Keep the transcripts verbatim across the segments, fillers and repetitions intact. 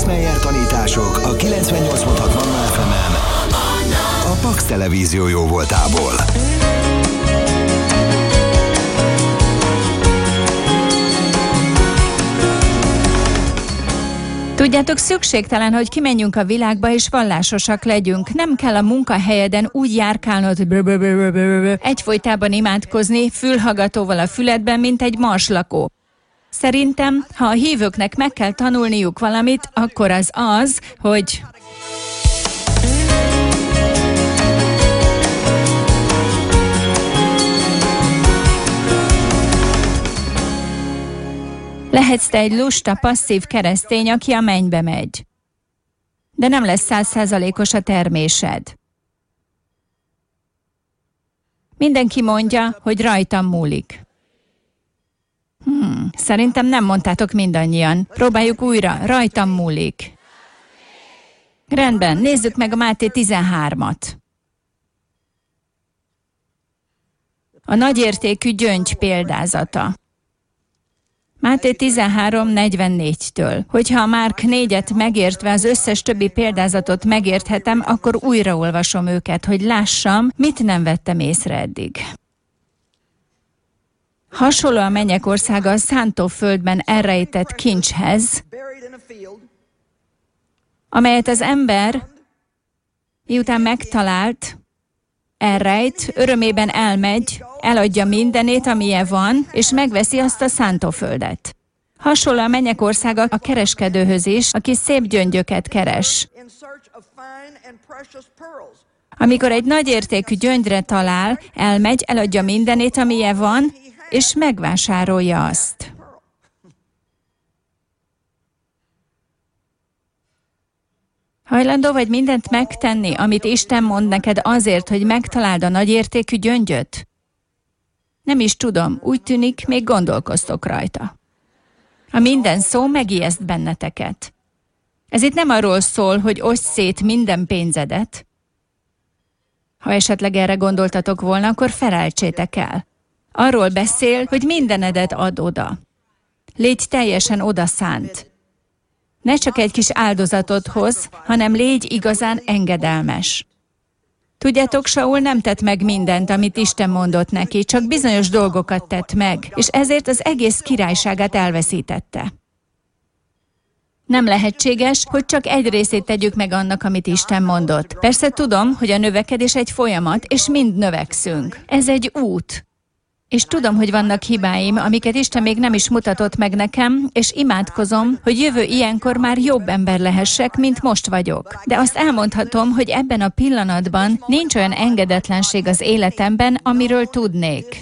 Bruce Meyer tanítások a kilencvennyolc pont hat Manna ef emen a Pax Televízió jó voltából. Tudjátok, szükségtelen, hogy kimenjünk a világba és vallásosak legyünk. Nem kell a munkahelyeden úgy járkálnod, egyfolytában imádkozni, fülhallgatóval a füledben, mint egy marslakó. Szerintem, ha a hívőknek meg kell tanulniuk valamit, akkor az az, hogy... Lehetsz te egy lusta, passzív keresztény, aki a mennybe megy. De nem lesz százszázalékos a termésed. Mindenki mondja, hogy rajtam múlik. Hmm, szerintem nem mondtátok mindannyian. Próbáljuk újra, rajtam múlik. Rendben, nézzük meg a Máté tizenhármat. A nagyértékű gyöngy példázata. Máté tizenhárom negyvennégytől. Hogyha a Márk négyet megértve az összes többi példázatot megérthetem, akkor újraolvasom őket, hogy lássam, mit nem vettem észre eddig. Hasonló a mennyek országa a szántóföldben elrejtett kincshez, amelyet az ember, miután megtalált, elrejt, örömében elmegy, eladja mindenét, amilyen van, és megveszi azt a szántóföldet. Hasonló a mennyek országa a kereskedőhöz is, aki szép gyöngyöket keres. Amikor egy nagyértékű gyöngyre talál, elmegy, eladja mindenét, amilyen van, és megvásárolja azt. Hajlandó vagy mindent megtenni, amit Isten mond neked azért, hogy megtaláld a nagyértékű gyöngyöt? Nem is tudom, úgy tűnik, még gondolkoztok rajta. A minden szó megijeszt benneteket. Ez itt nem arról szól, hogy oszd szét minden pénzedet. Ha esetleg erre gondoltatok volna, akkor felejtsétek el. Arról beszél, hogy mindenedet add oda. Légy teljesen odaszánt. Ne csak egy kis áldozatot hoz, hanem légy igazán engedelmes. Tudjátok, Saul nem tett meg mindent, amit Isten mondott neki, csak bizonyos dolgokat tett meg, és ezért az egész királyságát elveszítette. Nem lehetséges, hogy csak egy részét tegyük meg annak, amit Isten mondott. Persze tudom, hogy a növekedés egy folyamat, és mind növekszünk. Ez egy út. És tudom, hogy vannak hibáim, amiket Isten még nem is mutatott meg nekem, és imádkozom, hogy jövő ilyenkor már jobb ember lehessek, mint most vagyok. De azt elmondhatom, hogy ebben a pillanatban nincs olyan engedetlenség az életemben, amiről tudnék.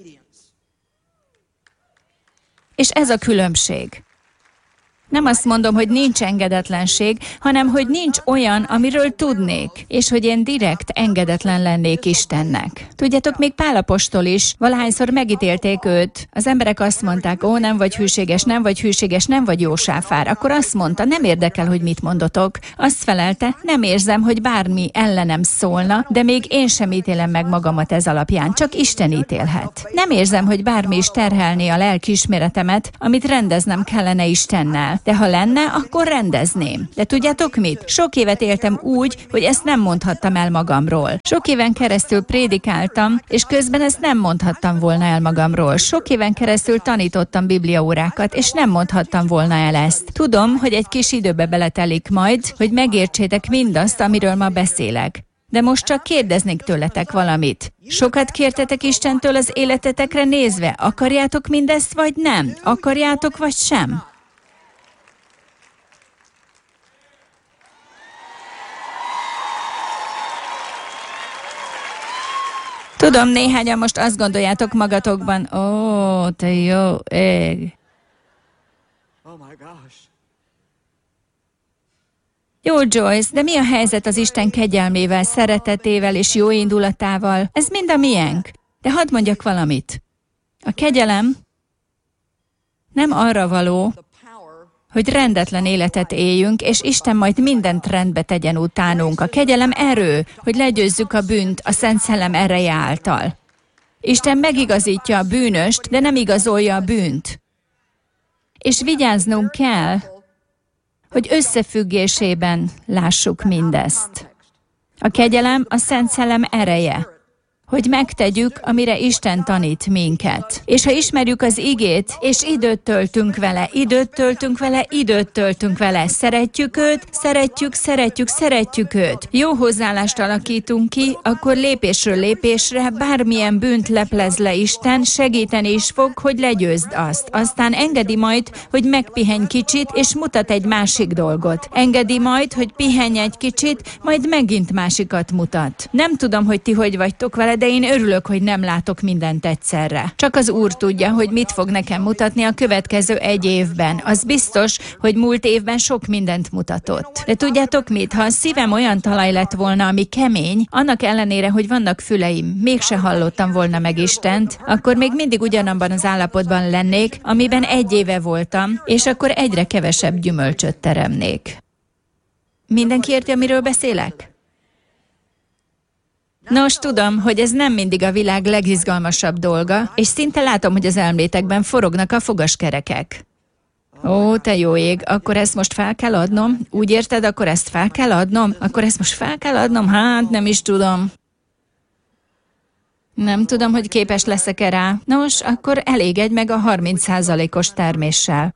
És ez a különbség. Nem azt mondom, hogy nincs engedetlenség, hanem hogy nincs olyan, amiről tudnék, és hogy én direkt engedetlen lennék Istennek. Tudjátok, még Pál apostol is, valahányszor megítélték őt, az emberek azt mondták, ó, nem vagy hűséges, nem vagy hűséges, nem vagy jó sáfár. Akkor azt mondta, nem érdekel, hogy mit mondotok. Azt felelte, nem érzem, hogy bármi ellenem szólna, de még én sem ítélem meg magamat ez alapján, csak Isten ítélhet. Nem érzem, hogy bármi is terhelné a lelkiismeretemet, amit rendeznem kellene Istennel. De ha lenne, akkor rendezném. De tudjátok mit? Sok évet éltem úgy, hogy ezt nem mondhattam el magamról. Sok éven keresztül prédikáltam, és közben ezt nem mondhattam volna el magamról. Sok éven keresztül tanítottam bibliaórákat, és nem mondhattam volna el ezt. Tudom, hogy egy kis időbe beletelik majd, hogy megértsétek mindazt, amiről ma beszélek. De most csak kérdeznék tőletek valamit. Sokat kértetek Istentől az életetekre nézve? Akarjátok mindezt, vagy nem? Akarjátok, vagy sem? Tudom, néhányan most azt gondoljátok magatokban, ó, te jó ég. Jó, Joyce, de mi a helyzet az Isten kegyelmével, szeretetével és jó indulatával? Ez mind a miénk. De hadd mondjak valamit. A kegyelem nem arra való, hogy rendetlen életet éljünk, és Isten majd mindent rendbe tegyen utánunk. A kegyelem erő, hogy legyőzzük a bűnt a Szent Szellem ereje által. Isten megigazítja a bűnöst, de nem igazolja a bűnt. És vigyáznunk kell, hogy összefüggésében lássuk mindezt. A kegyelem a Szent Szellem ereje, hogy megtegyük, amire Isten tanít minket. És ha ismerjük az igét, és időt töltünk vele, időt töltünk vele, időt töltünk vele, szeretjük őt, szeretjük, szeretjük, szeretjük őt, jó hozzáállást alakítunk ki, akkor lépésről lépésre bármilyen bűnt leplez le Isten, segíteni is fog, hogy legyőzd azt. Aztán engedi majd, hogy megpihenj kicsit, és mutat egy másik dolgot. Engedi majd, hogy pihenj egy kicsit, majd megint másikat mutat. Nem tudom, hogy ti hogy vagytok vele, de én örülök, hogy nem látok mindent egyszerre. Csak az Úr tudja, hogy mit fog nekem mutatni a következő egy évben. Az biztos, hogy múlt évben sok mindent mutatott. De tudjátok mit? Ha a szívem olyan talaj lett volna, ami kemény, annak ellenére, hogy vannak füleim, mégse hallottam volna meg Istent, akkor még mindig ugyanabban az állapotban lennék, amiben egy éve voltam, és akkor egyre kevesebb gyümölcsöt teremnék. Mindenki érti, amiről beszélek? Nos, tudom, hogy ez nem mindig a világ legizgalmasabb dolga, és szinte látom, hogy az elmétekben forognak a fogaskerekek. Ó, te jó ég, akkor ezt most fel kell adnom? Úgy érted, akkor ezt fel kell adnom? Akkor ezt most fel kell adnom? Hát, nem is tudom. Nem tudom, hogy képes leszek-e rá. Nos, akkor elégedj meg a harminc százalékos terméssel.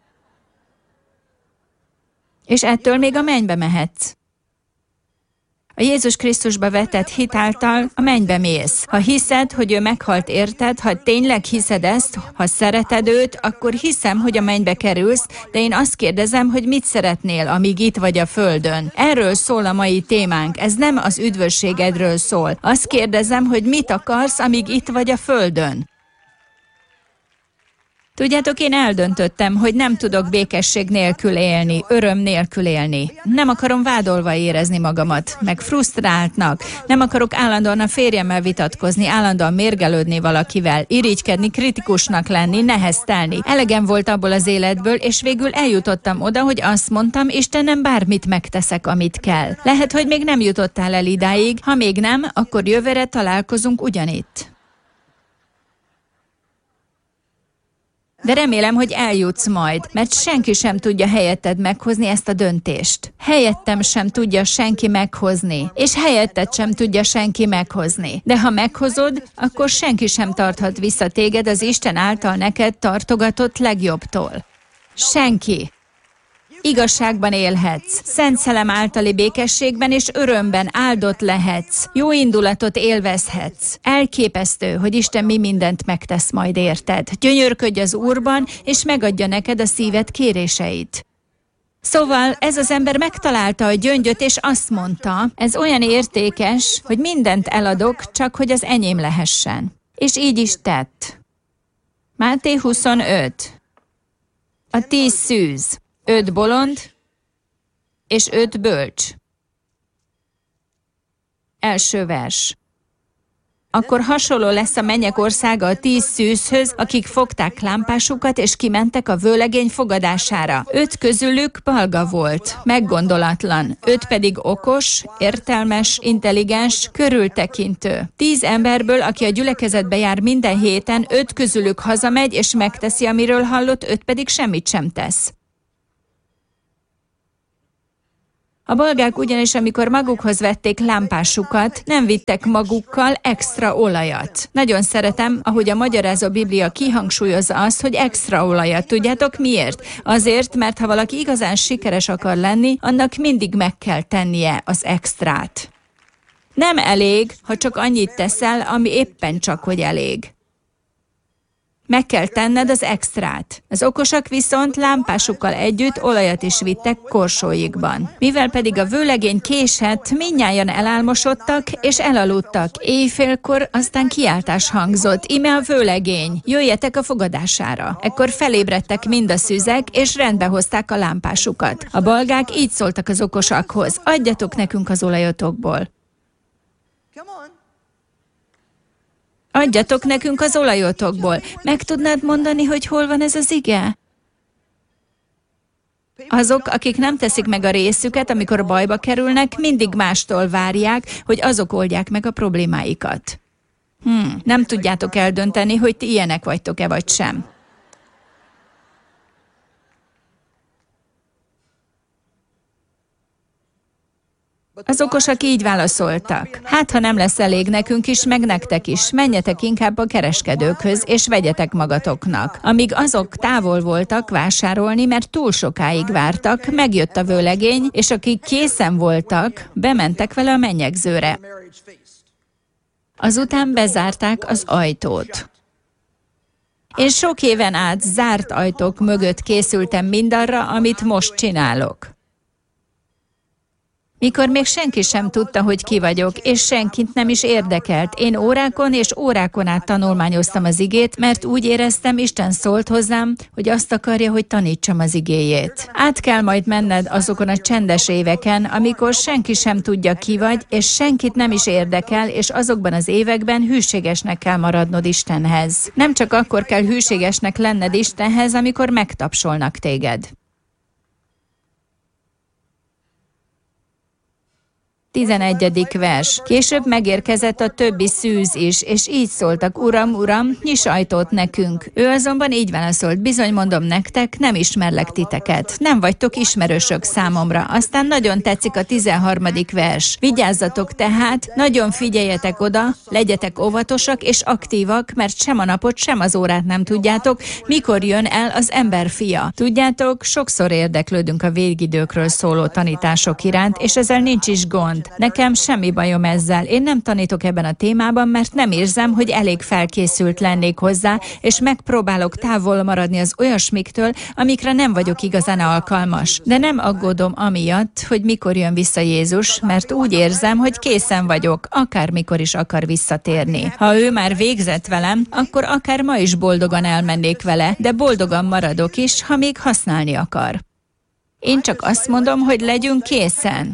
És ettől még a mennybe mehetsz. A Jézus Krisztusba vetett hit által a mennybe mész. Ha hiszed, hogy ő meghalt érted, ha tényleg hiszed ezt, ha szereted őt, akkor hiszem, hogy a mennybe kerülsz, de én azt kérdezem, hogy mit szeretnél, amíg itt vagy a földön. Erről szól a mai témánk, ez nem az üdvösségedről szól. Azt kérdezem, hogy mit akarsz, amíg itt vagy a földön. Tudjátok, én eldöntöttem, hogy nem tudok békesség nélkül élni, öröm nélkül élni. Nem akarom vádolva érezni magamat, meg frusztráltnak. Nem akarok állandóan a férjemmel vitatkozni, állandóan mérgelődni valakivel, irigykedni, kritikusnak lenni, neheztelni. Elegem volt abból az életből, és végül eljutottam oda, hogy azt mondtam, Istenem, bármit megteszek, amit kell. Lehet, hogy még nem jutottál el idáig, ha még nem, akkor jövőre találkozunk ugyanitt. De remélem, hogy eljutsz majd, mert senki sem tudja helyetted meghozni ezt a döntést. Helyettem sem tudja senki meghozni, és helyetted sem tudja senki meghozni. De ha meghozod, akkor senki sem tarthat vissza téged az Isten által neked tartogatott legjobbtól. Senki. Igazságban élhetsz, Szent Szellem általi békességben és örömben áldott lehetsz, jó indulatot élvezhetsz. Elképesztő, hogy Isten mi mindent megtesz majd érted. Gyönyörködj az Úrban, és megadja neked a szíved kéréseit. Szóval ez az ember megtalálta a gyöngyöt, és azt mondta, ez olyan értékes, hogy mindent eladok, csak hogy az enyém lehessen. És így is tett. Máté huszonöt. A tíz szűz. Öt bolond és öt bölcs. Első vers. Akkor hasonló lesz a mennyek országa a tíz szűzhöz, akik fogták lámpásukat és kimentek a vőlegény fogadására. Öt közülük balga volt, meggondolatlan, öt pedig okos, értelmes, intelligens, körültekintő. Tíz emberből, aki a gyülekezetbe jár minden héten, öt közülük hazamegy és megteszi, amiről hallott, öt pedig semmit sem tesz. A balgák ugyanis, amikor magukhoz vették lámpásukat, nem vittek magukkal extra olajat. Nagyon szeretem, ahogy a Magyarázó Biblia kihangsúlyozza azt, hogy extra olajat. Tudjátok miért? Azért, mert ha valaki igazán sikeres akar lenni, annak mindig meg kell tennie az extrát. Nem elég, ha csak annyit teszel, ami éppen csak, hogy elég. Meg kell tenned az extrát. Az okosak viszont lámpásukkal együtt olajat is vittek korsóikban. Mivel pedig a vőlegény késett, mindnyájan elálmosodtak és elaludtak. Éjfélkor aztán kiáltás hangzott, íme a vőlegény, jöjjetek a fogadására. Ekkor felébredtek mind a szüzek, és rendbe hozták a lámpásukat. A balgák így szóltak az okosakhoz, adjatok nekünk az olajotokból. Adjatok nekünk az olajotokból. Meg tudnád mondani, hogy hol van ez az ige? Azok, akik nem teszik meg a részüket, amikor bajba kerülnek, mindig mástól várják, hogy azok oldják meg a problémáikat. Hmm, nem tudjátok eldönteni, hogy ti ilyenek vagytok-e vagy sem. Az okosak így válaszoltak: hát, ha nem lesz elég nekünk is, meg nektek is, menjetek inkább a kereskedőkhöz, és vegyetek magatoknak. Amíg azok távol voltak vásárolni, mert túl sokáig vártak, megjött a vőlegény, és akik készen voltak, bementek vele a mennyegzőre. Azután bezárták az ajtót. Én sok éven át zárt ajtók mögött készültem mindarra, amit most csinálok. Mikor még senki sem tudta, hogy ki vagyok, és senkit nem is érdekelt. Én órákon és órákon át tanulmányoztam az igét, mert úgy éreztem, Isten szólt hozzám, hogy azt akarja, hogy tanítsam az igéjét. Át kell majd menned azokon a csendes éveken, amikor senki sem tudja, ki vagy, és senkit nem is érdekel, és azokban az években hűségesnek kell maradnod Istenhez. Nem csak akkor kell hűségesnek lenned Istenhez, amikor megtapsolnak téged. tizenegyedik vers. Később megérkezett a többi szűz is, és így szóltak: Uram, Uram, nyiss ajtót nekünk. Ő azonban így válaszolt: bizony mondom nektek, nem ismerlek titeket. Nem vagytok ismerősök számomra. Aztán nagyon tetszik a tizenharmadik vers. Vigyázzatok tehát, nagyon figyeljetek oda, legyetek óvatosak és aktívak, mert sem a napot, sem az órát nem tudjátok, mikor jön el az ember fia. Tudjátok, sokszor érdeklődünk a végidőkről szóló tanítások iránt, és ezzel nincs is gond. Nekem semmi bajom ezzel. Én nem tanítok ebben a témában, mert nem érzem, hogy elég felkészült lennék hozzá, és megpróbálok távol maradni az olyasmiktől, amikre nem vagyok igazán alkalmas. De nem aggódom amiatt, hogy mikor jön vissza Jézus, mert úgy érzem, hogy készen vagyok, akármikor is akar visszatérni. Ha ő már végzett velem, akkor akár ma is boldogan elmennék vele, de boldogan maradok is, ha még használni akar. Én csak azt mondom, hogy legyünk készen.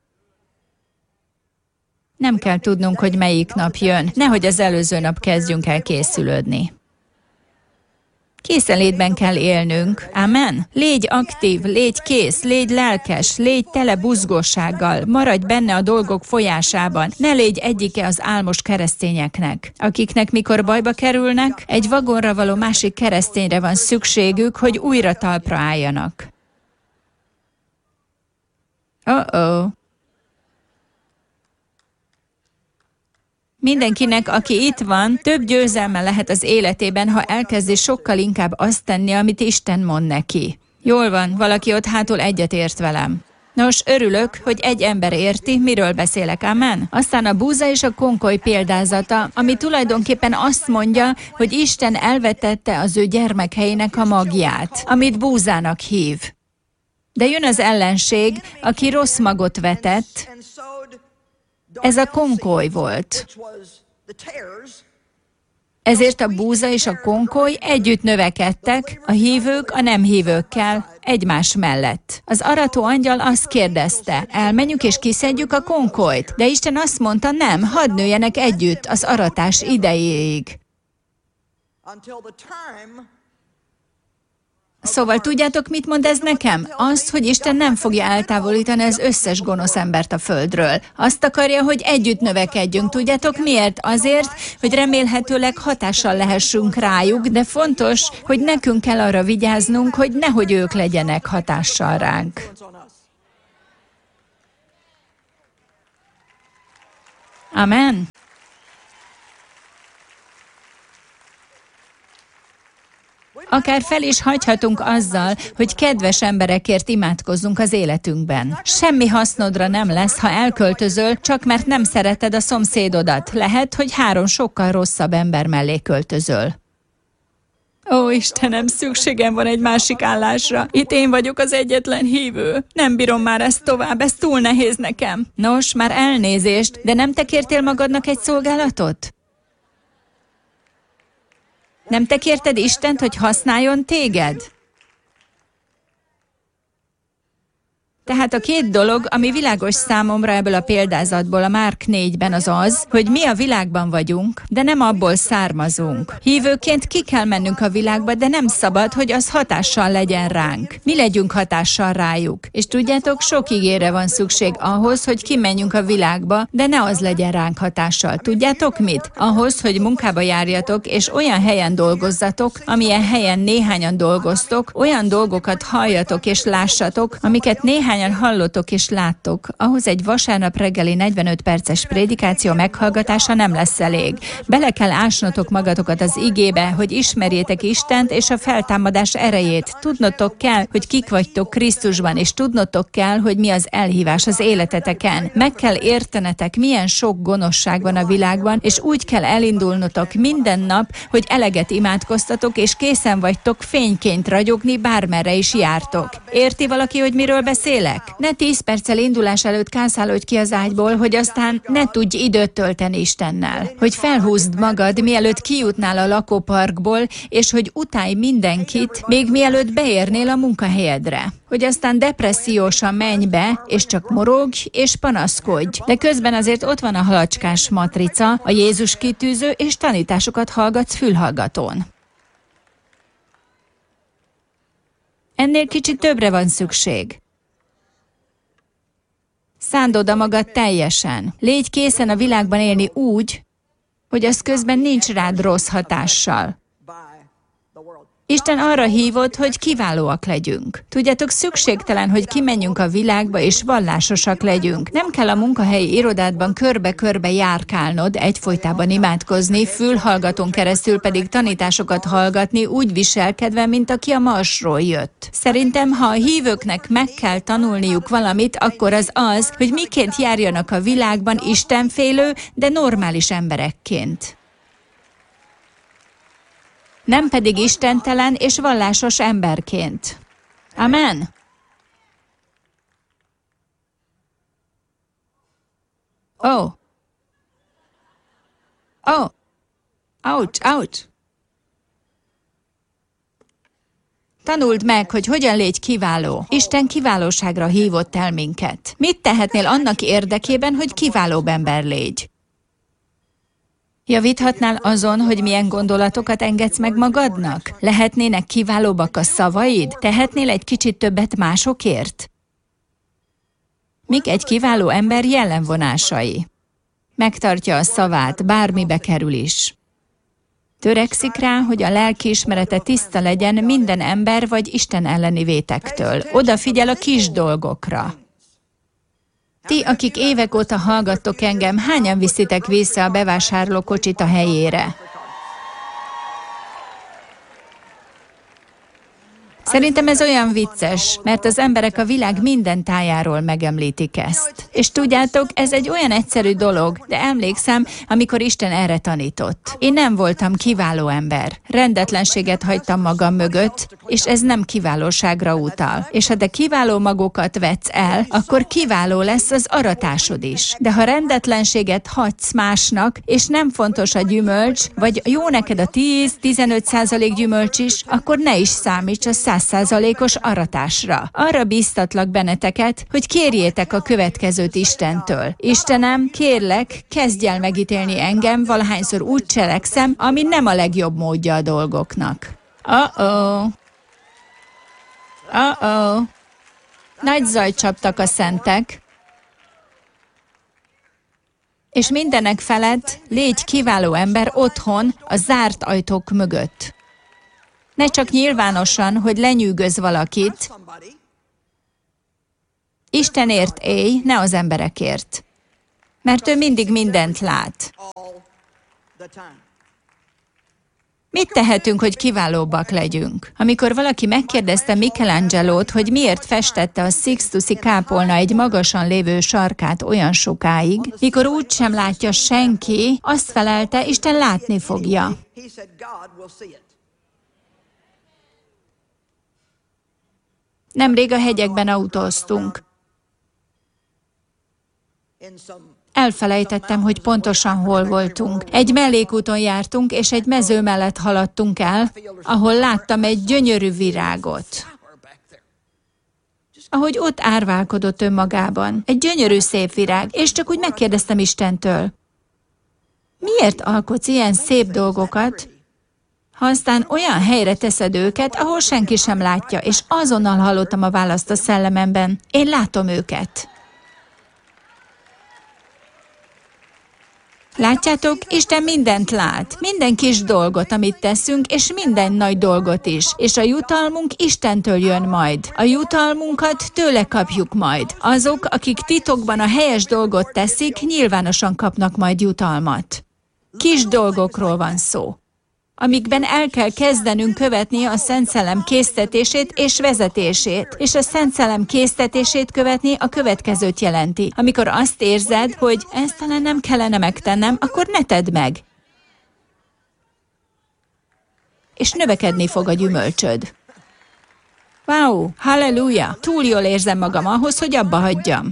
Nem kell tudnunk, hogy melyik nap jön, nehogy az előző nap kezdjünk el készülődni. Készenlétben kell élnünk. Amen? Légy aktív, légy kész, légy lelkes, légy tele buzgósággal, maradj benne a dolgok folyásában, ne légy egyike az álmos keresztényeknek, akiknek mikor bajba kerülnek, egy vagonra való másik keresztényre van szükségük, hogy újra talpra álljanak. Oh-oh. Mindenkinek, aki itt van, több győzelme lehet az életében, ha elkezdi sokkal inkább azt tenni, amit Isten mond neki. Jól van, valaki ott hátul egyetért velem. Nos, örülök, hogy egy ember érti, miről beszélek, amen? Aztán a búza és a konkoly példázata, ami tulajdonképpen azt mondja, hogy Isten elvetette az ő gyermekhelyének a magját, amit búzának hív. De jön az ellenség, aki rossz magot vetett. Ez a konkoly volt. Ezért a búza és a konkoly együtt növekedtek, a hívők a nem hívőkkel, egymás mellett. Az arató angyal azt kérdezte: elmenjünk és kiszedjük a konkolyt? De Isten azt mondta: nem, hadd nőjenek együtt az aratás idejéig. Szóval tudjátok, mit mond ez nekem? Azt, hogy Isten nem fogja eltávolítani az összes gonosz embert a földről. Azt akarja, hogy együtt növekedjünk. Tudjátok miért? Azért, hogy remélhetőleg hatással lehessünk rájuk, de fontos, hogy nekünk kell arra vigyáznunk, hogy nehogy ők legyenek hatással ránk. Amen. Akár fel is hagyhatunk azzal, hogy kedves emberekért imádkozzunk az életünkben. Semmi hasznodra nem lesz, ha elköltözöl, csak mert nem szereted a szomszédodat. Lehet, hogy három sokkal rosszabb ember mellé költözöl. Ó, Istenem, szükségem van egy másik állásra. Itt én vagyok az egyetlen hívő. Nem bírom már ezt tovább, ez túl nehéz nekem. Nos, már elnézést, de nem te kértél magadnak egy szolgálatot? Nem te kérted Istent, hogy használjon téged? Tehát a két dolog, ami világos számomra ebből a példázatból a Márk négyben az az, hogy mi a világban vagyunk, de nem abból származunk. Hívőként ki kell mennünk a világba, de nem szabad, hogy az hatással legyen ránk. Mi legyünk hatással rájuk. És tudjátok, sok igére van szükség ahhoz, hogy kimenjünk a világba, de ne az legyen ránk hatással. Tudjátok mit? Ahhoz, hogy munkába járjatok, és olyan helyen dolgozzatok, amilyen helyen néhányan dolgoztok, olyan dolgokat halljatok és lássatok, amiket néhány Néhányan hallottok és láttok, ahhoz egy vasárnap reggeli negyvenöt perces prédikáció meghallgatása nem lesz elég. Bele kell ásnotok magatokat az igébe, hogy ismerjétek Istent és a feltámadás erejét. Tudnotok kell, hogy kik vagytok Krisztusban, és tudnotok kell, hogy mi az elhívás az életeteken. Meg kell értenetek, milyen sok gonoszság van a világban, és úgy kell elindulnotok minden nap, hogy eleget imádkoztatok, és készen vagytok fényként ragyogni, bármerre is jártok. Érti valaki, hogy miről beszélek? Ne tíz perccel indulás előtt kászálódj ki az ágyból, hogy aztán ne tudj időt tölteni Istennel. Hogy felhúzd magad, mielőtt kijutnál a lakóparkból, és hogy utálj mindenkit, még mielőtt beérnél a munkahelyedre. Hogy aztán depressziósan menj be, és csak morogj és panaszkodj. De közben azért ott van a halacskás matrica, a Jézus kitűző, és tanításokat hallgatsz fülhallgatón. Ennél kicsit többre van szükség. Szánd oda magad teljesen. Légy készen a világban élni úgy, hogy az közben nincs rád rossz hatással. Isten arra hívott, hogy kiválóak legyünk. Tudjátok, szükségtelen, hogy kimenjünk a világba és vallásosak legyünk. Nem kell a munkahelyi irodádban körbe-körbe járkálnod, egyfolytában imádkozni, fülhallgatón keresztül pedig tanításokat hallgatni, úgy viselkedve, mint aki a Marsról jött. Szerintem, ha a hívőknek meg kell tanulniuk valamit, akkor az az, hogy miként járjanak a világban istenfélő, de normális emberekként. Nem pedig istentelen és vallásos emberként. Amen. Ó. Oh. Ó. Oh. Ouch, ouch. Tanuld meg, hogy hogyan légy kiváló. Isten kiválóságra hívott el minket. Mit tehetnél annak érdekében, hogy kiválóbb ember légy? Javíthatnál azon, hogy milyen gondolatokat engedsz meg magadnak? Lehetnének kiválóbbak a szavaid? Tehetnél egy kicsit többet másokért? Mik egy kiváló ember jellemvonásai? Megtartja a szavát, bármibe kerül is. Törekszik rá, hogy a lelkiismerete tiszta legyen minden ember vagy Isten elleni vétektől. Odafigyel a kis dolgokra. Ti, akik évek óta hallgattok engem, hányan viszitek vissza a bevásárlókocsit a helyére? Szerintem ez olyan vicces, mert az emberek a világ minden tájáról megemlítik ezt. És tudjátok, ez egy olyan egyszerű dolog, de emlékszem, amikor Isten erre tanított. Én nem voltam kiváló ember. Rendetlenséget hagytam magam mögött, és ez nem kiválóságra utal. És ha te kiváló magokat vetsz el, akkor kiváló lesz az aratásod is. De ha rendetlenséget hagysz másnak, és nem fontos a gyümölcs, vagy jó neked a tíz-tizenöt százalék gyümölcs is, akkor ne is számíts a száz százalékos aratásra. Arra bíztatlak benneteket, hogy kérjétek a következőt Istentől. Istenem, kérlek, kezdj el megítélni engem, valahányszor úgy cselekszem, ami nem a legjobb módja a dolgoknak. Uh-oh. Uh-oh. Nagy zajt csaptak a szentek. És mindenek felett légy kiváló ember otthon, a zárt ajtók mögött. Ne csak nyilvánosan, hogy lenyűgöz valakit. Istenért élj, ne az emberekért. Mert ő mindig mindent lát. Mit tehetünk, hogy kiválóbbak legyünk? Amikor valaki megkérdezte Michelangelót, hogy miért festette a Sixtusi kápolna egy magasan lévő sarkát olyan sokáig, mikor úgy sem látja senki, azt felelte, Isten látni fogja. Nemrég a hegyekben autóztunk. Elfelejtettem, hogy pontosan hol voltunk. Egy mellékúton jártunk, és egy mező mellett haladtunk el, ahol láttam egy gyönyörű virágot. Ahogy ott árválkodott önmagában. Egy gyönyörű szép virág, és csak úgy megkérdeztem Istentől. Miért alkotsz ilyen szép dolgokat, ha aztán olyan helyre teszed őket, ahol senki sem látja, és azonnal hallottam a választ a szellememben. Én látom őket. Látjátok, Isten mindent lát, minden kis dolgot, amit teszünk, és minden nagy dolgot is. És a jutalmunk Istentől jön majd. A jutalmunkat tőle kapjuk majd. Azok, akik titokban a helyes dolgot teszik, nyilvánosan kapnak majd jutalmat. Kis dolgokról van szó, amikben el kell kezdenünk követni a Szent Szellem késztetését és vezetését. És a Szent Szellem késztetését követni a következőt jelenti. Amikor azt érzed, hogy ezt talán nem kellene megtennem, akkor ne tedd meg. És növekedni fog a gyümölcsöd. Wow, halleluja! Túl jól érzem magam ahhoz, hogy abba hagyjam.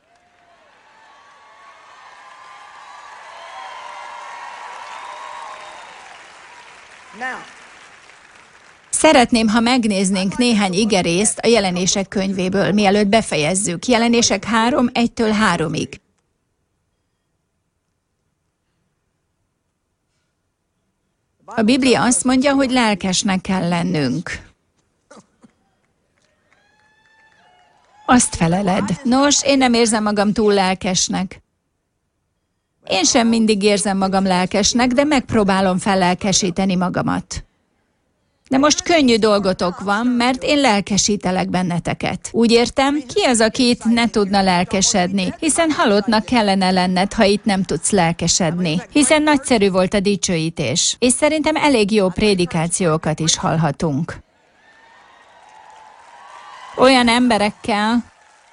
Szeretném, ha megnéznénk néhány igerészt a Jelenések könyvéből, mielőtt befejezzük. Jelenések három, egytől háromig. A Biblia azt mondja, hogy lelkesnek kell lennünk. Azt feleled. Nos, én nem érzem magam túl lelkesnek. Én sem mindig érzem magam lelkesnek, de megpróbálom fellelkesíteni magamat. De most könnyű dolgotok van, mert én lelkesítelek benneteket. Úgy értem, ki az, aki itt ne tudna lelkesedni? Hiszen halottnak kellene lenned, ha itt nem tudsz lelkesedni. Hiszen nagyszerű volt a dicsőítés. És szerintem elég jó prédikációkat is hallhatunk. Olyan emberekkel,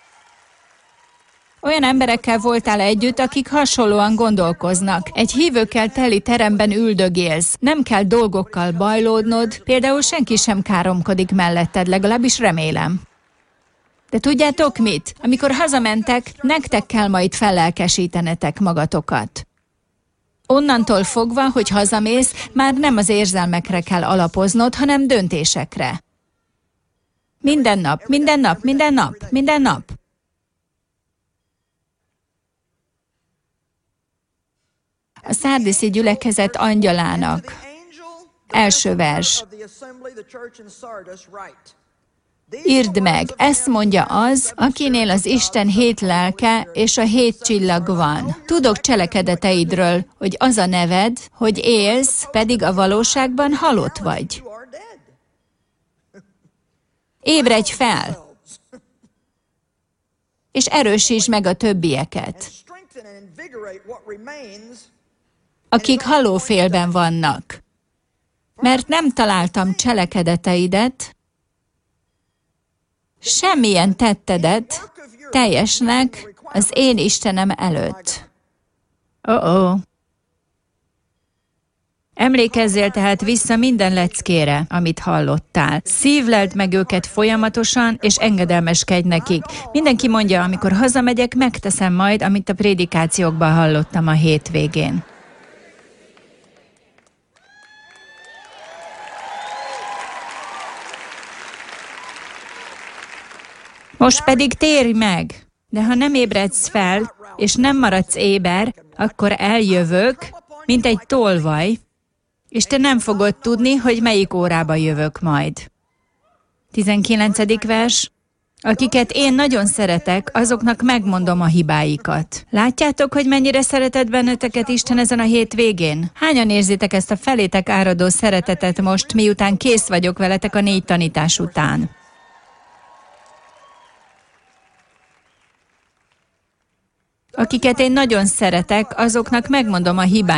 Olyan emberekkel voltál együtt, akik hasonlóan gondolkoznak. Egy hívőkkel teli teremben üldögélsz. Nem kell dolgokkal bajlódnod, például senki sem káromkodik melletted, legalábbis remélem. De tudjátok mit? Amikor hazamentek, nektek kell majd fellelkesítenetek magatokat. Onnantól fogva, hogy hazamész, már nem az érzelmekre kell alapoznod, hanem döntésekre. Minden nap, minden nap, minden nap, minden nap. A szárdiszi gyülekezet angyalának. Első vers. Írd meg, ezt mondja az, akinél az Isten hét lelke és a hét csillag van. Tudok cselekedeteidről, hogy az a neved, hogy élsz, pedig a valóságban halott vagy. Ébredj fel, és erősítsd meg a többieket, akik halófélben vannak, mert nem találtam cselekedeteidet, semmilyen tettedet teljesnek az én Istenem előtt. Oh-oh. Emlékezzél tehát vissza minden leckére, amit hallottál. Szívleld meg őket folyamatosan, és engedelmeskedj nekik. Mindenki mondja, amikor hazamegyek, megteszem majd, amit a prédikációkban hallottam a hétvégén. Most pedig térj meg, de ha nem ébredsz fel, és nem maradsz éber, akkor eljövök, mint egy tolvaj, és te nem fogod tudni, hogy melyik órába jövök majd. tizenkilencedik vers. Akiket én nagyon szeretek, azoknak megmondom a hibáikat. Látjátok, hogy mennyire szeretett benneteket Isten ezen a hétvégén? Hányan érzitek ezt a felétek áradó szeretetet most, miután kész vagyok veletek a négy tanítás után? Akiket én nagyon szeretek, azoknak megmondom a hibáikat.